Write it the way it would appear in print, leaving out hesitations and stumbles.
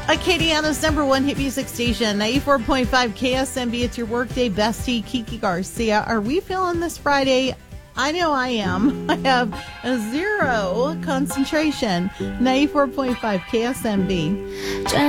Acadiana's #1 hit music station, 94.5 KSMB. It's your workday bestie, Kiki Garcia. Are we feeling this Friday? I know I am. I have a zero concentration. 94.5 KSMB.